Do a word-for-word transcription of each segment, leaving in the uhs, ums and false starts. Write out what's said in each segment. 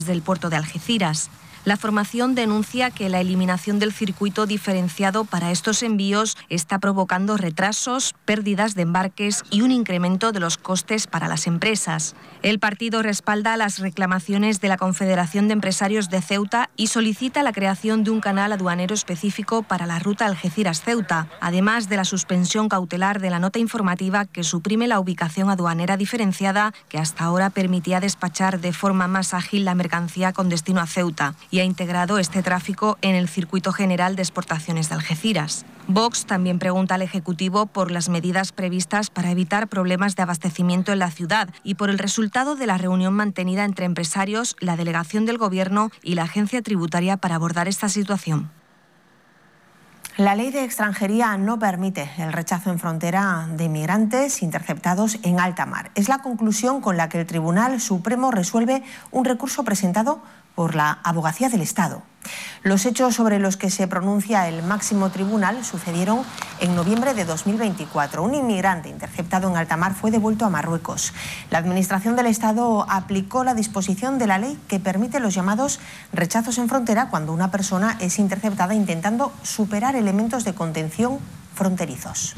del puerto de Algeciras. La formación denuncia que la eliminación del circuito diferenciado para estos envíos está provocando retrasos, pérdidas de embarques y un incremento de los costes para las empresas. El partido respalda las reclamaciones de la Confederación de Empresarios de Ceuta y solicita la creación de un canal aduanero específico para la ruta Algeciras-Ceuta, además de la suspensión cautelar de la nota informativa que suprime la ubicación aduanera diferenciada que hasta ahora permitía despachar de forma más ágil la mercancía con destino a Ceuta, y ha integrado este tráfico en el Circuito General de Exportaciones de Algeciras. Vox también pregunta al Ejecutivo por las medidas previstas para evitar problemas de abastecimiento en la ciudad y por el resultado de la reunión mantenida entre empresarios, la delegación del Gobierno y la Agencia Tributaria para abordar esta situación. La ley de extranjería no permite el rechazo en frontera de inmigrantes interceptados en alta mar. Es la conclusión con la que el Tribunal Supremo resuelve un recurso presentado por la Abogacía del Estado. Los hechos sobre los que se pronuncia el máximo tribunal sucedieron en noviembre de dos mil veinticuatro. Un inmigrante interceptado en alta mar fue devuelto a Marruecos. La Administración del Estado aplicó la disposición de la ley que permite los llamados rechazos en frontera cuando una persona es interceptada intentando superar elementos de contención fronterizos.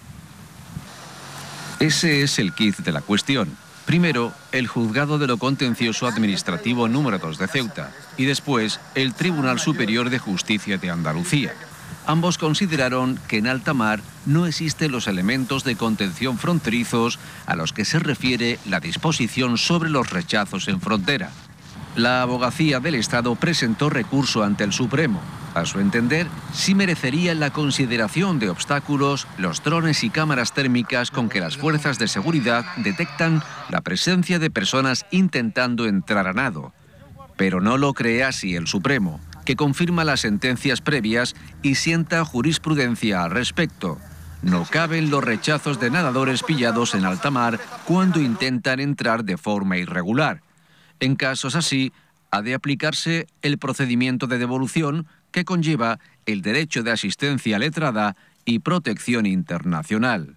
Ese es el quid de la cuestión. Primero, el Juzgado de lo Contencioso Administrativo número dos de Ceuta y después el Tribunal Superior de Justicia de Andalucía. Ambos consideraron que en alta mar no existen los elementos de contención fronterizos a los que se refiere la disposición sobre los rechazos en frontera. La Abogacía del Estado presentó recurso ante el Supremo. A su entender, sí merecerían la consideración de obstáculos los drones y cámaras térmicas con que las fuerzas de seguridad detectan la presencia de personas intentando entrar a nado. Pero no lo cree así el Supremo, que confirma las sentencias previas y sienta jurisprudencia al respecto. No caben los rechazos de nadadores pillados en alta mar cuando intentan entrar de forma irregular. En casos así, ha de aplicarse el procedimiento de devolución que conlleva el derecho de asistencia letrada y protección internacional.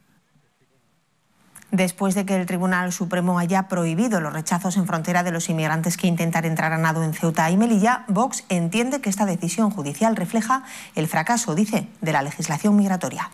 Después de que el Tribunal Supremo haya prohibido los rechazos en frontera de los inmigrantes que intentan entrar a nado en Ceuta y Melilla, Vox entiende que esta decisión judicial refleja el fracaso, dice, de la legislación migratoria.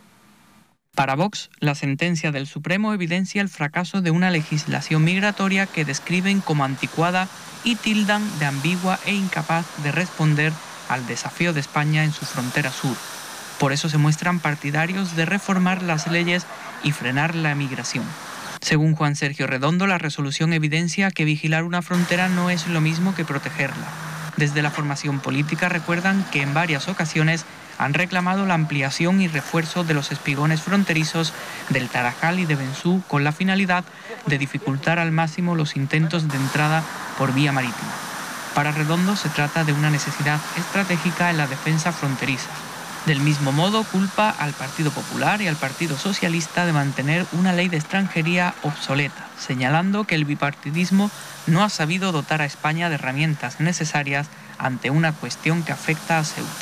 Para Vox, la sentencia del Supremo evidencia el fracaso de una legislación migratoria que describen como anticuada y tildan de ambigua e incapaz de responder al desafío de España en su frontera sur. Por eso se muestran partidarios de reformar las leyes y frenar la migración. Según Juan Sergio Redondo, la resolución evidencia que vigilar una frontera no es lo mismo que protegerla. Desde la formación política recuerdan que en varias ocasiones han reclamado la ampliación y refuerzo de los espigones fronterizos del Tarajal y de Bensú con la finalidad de dificultar al máximo los intentos de entrada por vía marítima. Para Redondo se trata de una necesidad estratégica en la defensa fronteriza. Del mismo modo, culpa al Partido Popular y al Partido Socialista de mantener una ley de extranjería obsoleta, señalando que el bipartidismo no ha sabido dotar a España de herramientas necesarias ante una cuestión que afecta a Ceuta.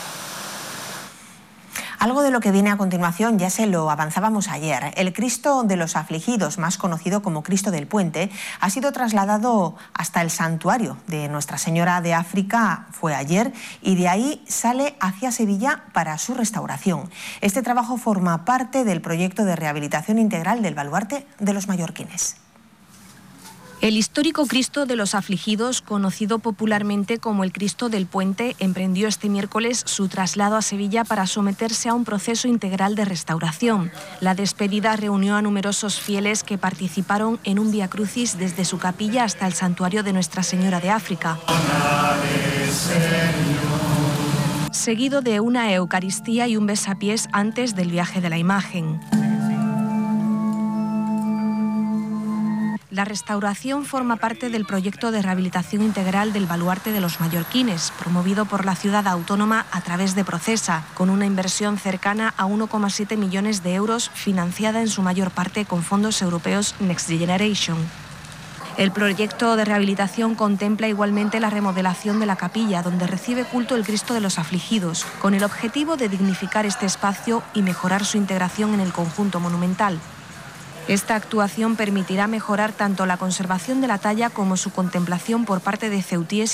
Algo de lo que viene a continuación ya se lo avanzábamos ayer. El Cristo de los Afligidos, más conocido como Cristo del Puente, ha sido trasladado hasta el santuario de Nuestra Señora de África, fue ayer, y de ahí sale hacia Sevilla para su restauración. Este trabajo forma parte del proyecto de rehabilitación integral del Baluarte de los Mallorquines. El histórico Cristo de los Afligidos, conocido popularmente como el Cristo del Puente, emprendió este miércoles su traslado a Sevilla para someterse a un proceso integral de restauración. La despedida reunió a numerosos fieles que participaron en un Vía Crucis desde su capilla hasta el santuario de Nuestra Señora de África, seguido de una Eucaristía y un besapiés antes del viaje de la imagen. La restauración forma parte del proyecto de rehabilitación integral del Baluarte de los Mallorquines, promovido por la ciudad autónoma a través de Procesa, con una inversión cercana a uno coma siete millones de euros, financiada en su mayor parte con fondos europeos Next Generation. El proyecto de rehabilitación contempla igualmente la remodelación de la capilla, donde recibe culto el Cristo de los Afligidos, con el objetivo de dignificar este espacio y mejorar su integración en el conjunto monumental. Esta actuación permitirá mejorar tanto la conservación de la talla como su contemplación por parte de ceutíes